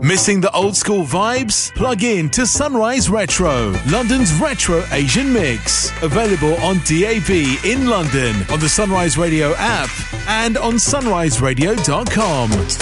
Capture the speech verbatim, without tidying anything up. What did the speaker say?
Missing the old school vibes? Plug in to Sunrise Retro, London's retro Asian mix. Available on D A B in London, on the Sunrise Radio app, and on sunrise radio dot com.